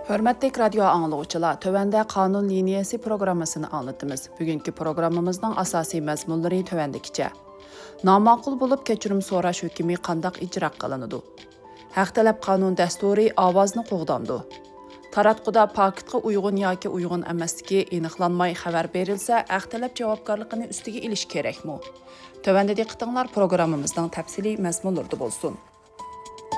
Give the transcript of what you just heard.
Hörmətli radio anlıqçılar, tövəndə qanun liniyası proqrammasını anlatdınız. Bugünkü proqramımızın asasi məzmunları tövəndikcə. Namaqul bulub keçirim soraş hökümü qandaq icra qılınıdı. Haq tələb qanun dəsturi avazını qoğdamdı. Taratquda paketqa uyğun yoki uyğun emasligi aniqlanmay xəbər berilsə, haq tələb javobgarlığını üstüge ilish kerakmi? Tövəndə diqqətinizlər proqramımızdan təfsili məzmunlarda bolsun.